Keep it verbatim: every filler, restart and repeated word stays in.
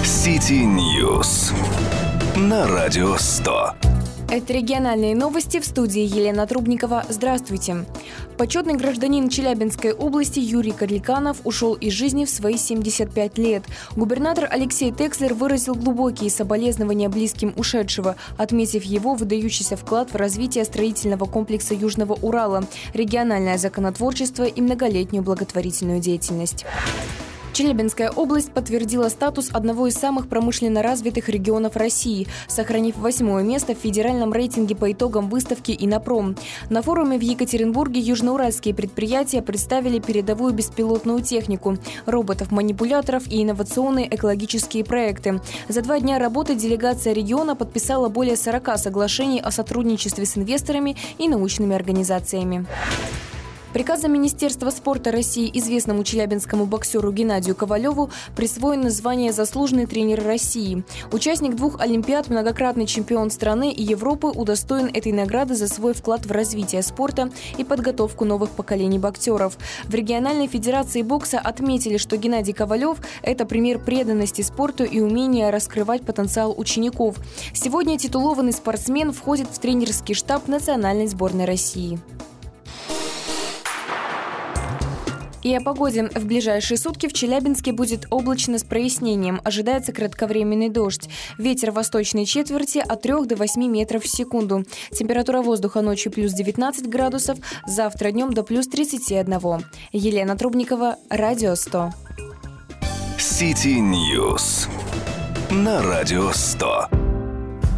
City News на Радио сто. Это региональные новости, в студии Елена Трубникова. Здравствуйте. Почетный гражданин Челябинской области Юрий Кадликанов ушел из жизни в свои семьдесят пять лет. Губернатор Алексей Текслер выразил глубокие соболезнования близким ушедшего, отметив его выдающийся вклад в развитие строительного комплекса Южного Урала, региональное законотворчество и многолетнюю благотворительную деятельность. Челябинская область подтвердила статус одного из самых промышленно развитых регионов России, сохранив восьмое место в федеральном рейтинге по итогам выставки «Иннопром». На форуме в Екатеринбурге южноуральские предприятия представили передовую беспилотную технику, роботов-манипуляторов и инновационные экологические проекты. За два дня работы делегация региона подписала более сорока соглашений о сотрудничестве с инвесторами и научными организациями. Приказом Министерства спорта России известному челябинскому боксеру Геннадию Ковалеву присвоено звание «Заслуженный тренер России». Участник двух Олимпиад, многократный чемпион страны и Европы удостоен этой награды за свой вклад в развитие спорта и подготовку новых поколений боксеров. В региональной федерации бокса отметили, что Геннадий Ковалев – это пример преданности спорту и умения раскрывать потенциал учеников. Сегодня титулованный спортсмен входит в тренерский штаб национальной сборной России. И о погоде. В ближайшие сутки в Челябинске будет облачно с прояснением. Ожидается кратковременный дождь. Ветер восточной четверти от трёх до восьми метров в секунду. Температура воздуха ночью плюс девятнадцать градусов, завтра днем до плюс тридцати одного. Елена Трубникова, Радио сто. City News на Радио сто.